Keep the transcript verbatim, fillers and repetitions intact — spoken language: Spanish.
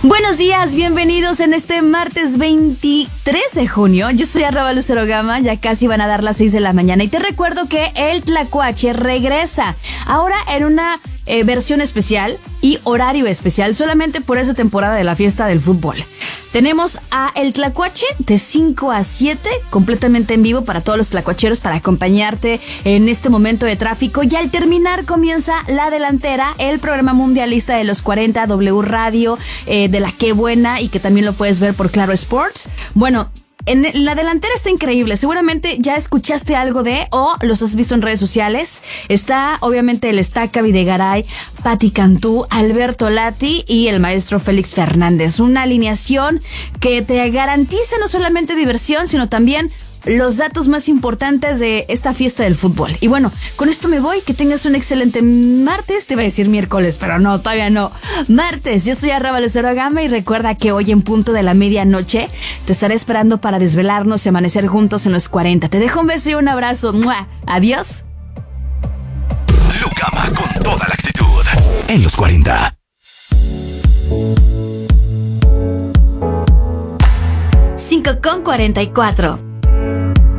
Buenos días, bienvenidos en este martes veintitrés de junio. Yo soy arroba Lucero Gama, ya casi van a dar las seis de la mañana. Y te recuerdo que el Tlacuache regresa ahora en una eh, versión especial y horario especial solamente por esa temporada de la fiesta del fútbol. Tenemos a El Tlacuache de cinco a siete, completamente en vivo para todos los tlacuacheros, para acompañarte en este momento de tráfico. Y al terminar comienza La Delantera, el programa mundialista de los cuarenta, W Radio, eh, de la Qué Buena, y que también lo puedes ver por Claro Sports. Bueno, en La Delantera está increíble. Seguramente ya escuchaste algo de, o los has visto en redes sociales. Está obviamente el Estaca Videgaray, Pati Cantú, Alberto Lati y el maestro Félix Fernández. Una alineación que te garantiza no solamente diversión, sino también los datos más importantes de esta fiesta del fútbol. Y bueno, con esto me voy. Que tengas un excelente martes. Te iba a decir miércoles, pero no, todavía no. Martes, yo soy arroba Lucero Gama y recuerda que hoy en punto de la medianoche te estaré esperando para desvelarnos y amanecer juntos en los cuarenta. Te dejo un beso y un abrazo. ¡Mua! Adiós. Lu Gama con toda la actitud en los cuarenta. cinco con cuarenta y cuatro.